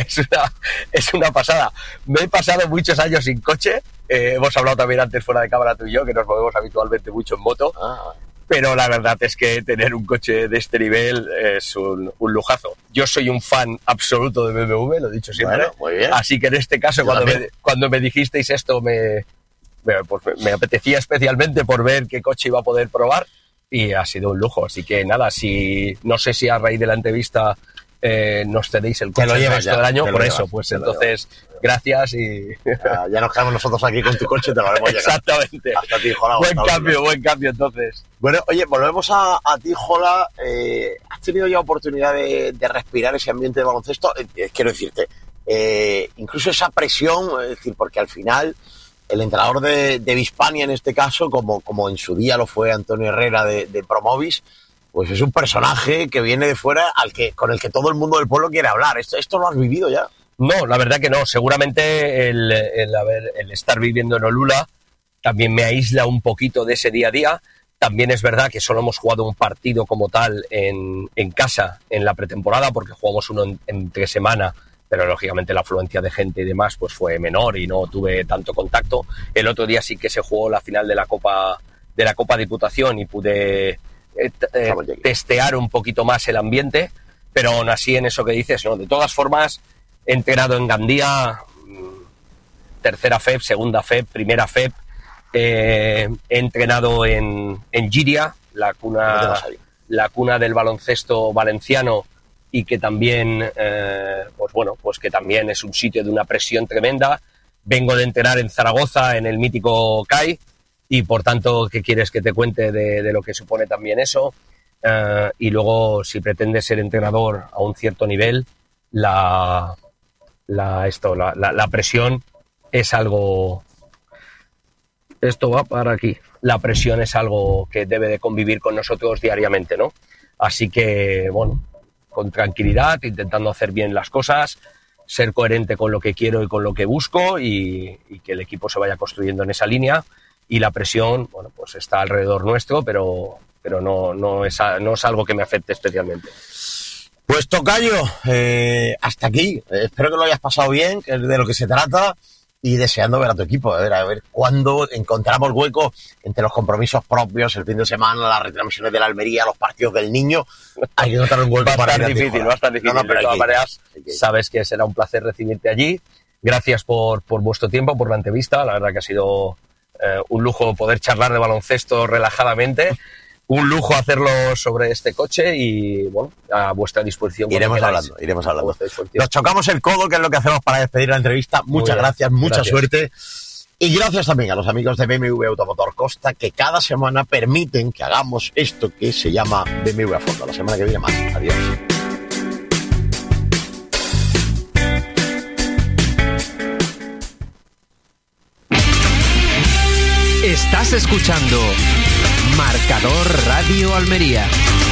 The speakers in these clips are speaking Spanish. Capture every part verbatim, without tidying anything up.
es una, es una pasada. Me he pasado muchos años sin coche. Eh, hemos hablado también antes fuera de cámara tú y yo, que nos movemos habitualmente mucho en moto. Ah. Pero la verdad es que tener un coche de este nivel es un, un lujazo. Yo soy un fan absoluto de B M W, lo he dicho siempre. Bueno, muy bien. Así que en este caso, cuando me, cuando me dijisteis esto, me, me, pues me apetecía especialmente por ver qué coche iba a poder probar y ha sido un lujo. Así que nada, si no sé si a raíz de la entrevista eh, nos cedéis el coche el resto del año, por eso, llevas, pues entonces... Gracias y... Ya, ya nos quedamos nosotros aquí con tu coche, te lo haremos llegar. Exactamente. Hasta Tijola. Buen cambio, buen cambio entonces. Bueno, oye, volvemos a, a Tijola. Eh, ¿Has tenido ya oportunidad de, de respirar ese ambiente de baloncesto? Eh, quiero decirte, eh, incluso esa presión, es decir, porque al final el entrenador de, de Bispania en este caso, como, como en su día lo fue Antonio Herrera de, de Promovis, pues es un personaje que viene de fuera al que con el que todo el mundo del pueblo quiere hablar. ¿Esto, esto lo has vivido ya? No, la verdad que no. Seguramente el, el, haber, el estar viviendo en Olula también me aísla un poquito de ese día a día. También es verdad que solo hemos jugado un partido como tal en, en casa en la pretemporada, porque jugamos uno en, entre semana, pero lógicamente la afluencia de gente y demás pues fue menor y no tuve tanto contacto. El otro día sí que se jugó la final de la Copa, de la Copa Diputación y pude eh, eh, testear un poquito más el ambiente, pero aún así en eso que dices, ¿no? De todas formas, he entrenado en Gandía, tercera F E P, segunda F E P, primera F E P. Eh, he entrenado en, en Giria, la cuna, la cuna del baloncesto valenciano, y que también, eh, pues bueno, pues que también es un sitio de una presión tremenda. Vengo de entrenar en Zaragoza, en el mítico C A I, y por tanto, ¿qué quieres que te cuente de, de lo que supone también eso? Eh, y luego, si pretendes ser entrenador a un cierto nivel, la... La, esto, la, la, la presión es algo... Esto va para aquí. La presión es algo que debe de convivir con nosotros diariamente, ¿no? Así que, bueno, con tranquilidad, intentando hacer bien las cosas, ser coherente con lo que quiero y con lo que busco y, y que el equipo se vaya construyendo en esa línea. Y la presión, bueno, pues está alrededor nuestro, pero, pero no, no, es, no es algo que me afecte especialmente. Pues tocayo, eh, hasta aquí. Eh, espero que lo hayas pasado bien, que es de lo que se trata, y deseando ver a tu equipo, a ver, a ver cuándo encontramos hueco entre los compromisos propios, el fin de semana, las retransmisiones de la Almería, los partidos del Niño. Hay que encontrar un hueco va para ir a difícil, va a estar difícil. No, no, pero de todas maneras, sabes que será un placer recibirte allí. Gracias por, por vuestro tiempo, por la entrevista. La verdad que ha sido eh, un lujo poder charlar de baloncesto relajadamente. Un lujo hacerlo sobre este coche y, bueno, a vuestra disposición. Iremos hablando, iremos hablando. Nos chocamos el codo, que es lo que hacemos para despedir la entrevista. Muchas gracias, mucha gracias. Suerte. Y gracias también a los amigos de B M W Automotor Costa, que cada semana permiten que hagamos esto que se llama B M W a fondo. La semana que viene más. Adiós. Estás escuchando Marcador Radio Almería.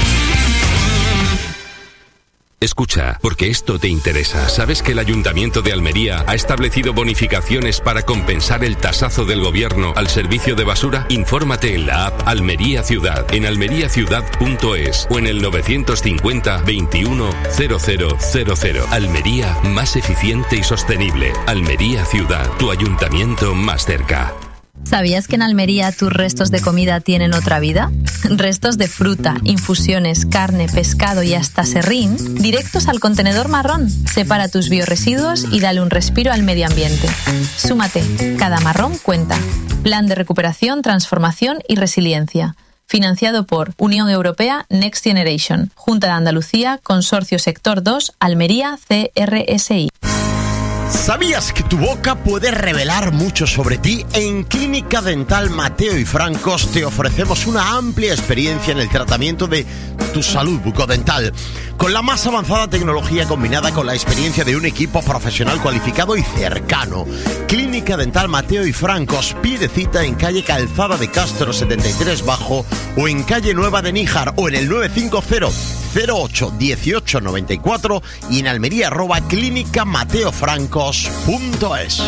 Escucha, porque esto te interesa. ¿Sabes que el Ayuntamiento de Almería ha establecido bonificaciones para compensar el tasazo del gobierno al servicio de basura? Infórmate en la app Almería Ciudad, en almería ciudad punto es o en el novecientos cincuenta veintiuno cero cero cero cero. Almería, más eficiente y sostenible. Almería Ciudad, tu ayuntamiento más cerca. ¿Sabías que en Almería tus restos de comida tienen otra vida? Restos de fruta, infusiones, carne, pescado y hasta serrín, directos al contenedor marrón. Separa tus biorresiduos y dale un respiro al medio ambiente. Súmate, cada marrón cuenta. Plan de recuperación, transformación y resiliencia. Financiado por Unión Europea Next Generation, Junta de Andalucía, Consorcio Sector dos, Almería C R S I. ¿Sabías que tu boca puede revelar mucho sobre ti? En Clínica Dental Mateo y Francos te ofrecemos una amplia experiencia en el tratamiento de tu salud bucodental, con la más avanzada tecnología combinada con la experiencia de un equipo profesional cualificado y cercano. Clínica Dental Mateo y Francos, pide cita en calle Calzada de Castro setenta y tres Bajo o en calle Nueva de Níjar o en el nueve cinco cero cero ocho dieciocho noventa y cuatro y en Almería arroba clínica mateo francos punto es.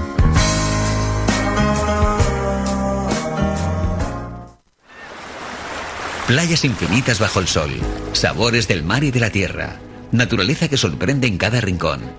Playas infinitas bajo el sol, sabores del mar y de la tierra, naturaleza que sorprende en cada rincón.